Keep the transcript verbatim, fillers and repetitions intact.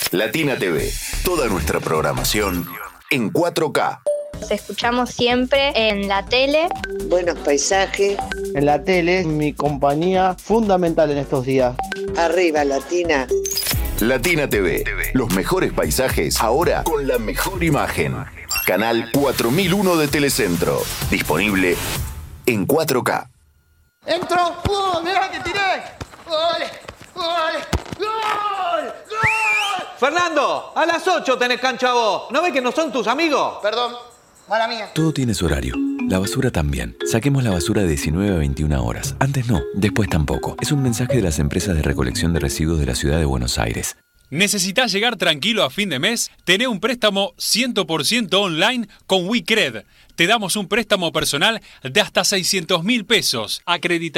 Latina T V, toda nuestra programación en cuatro K. Nos escuchamos siempre en la tele. Buenos paisajes. En la tele, mi compañía fundamental en estos días. Arriba, Latina. Latina T V, los mejores paisajes, ahora con la mejor imagen. Canal cuatro mil uno de Telecentro, disponible en cuatro K. ¡Entro! ¡Uh, mirá que tiré! ¡Gol! ¡Gol! ¡Gol! ¡Gol! Fernando, a las ocho tenés cancha vos. ¿No ves que no son tus amigos? Perdón, mala mía. Todo tiene su horario. La basura también. Saquemos la basura de diecinueve a veintiuna horas. Antes no, después tampoco. Es un mensaje de las empresas de recolección de residuos de la ciudad de Buenos Aires. ¿Necesitas llegar tranquilo a fin de mes? Tené un préstamo cien por ciento online con WeCred. Te damos un préstamo personal de hasta seiscientos mil pesos. Acredita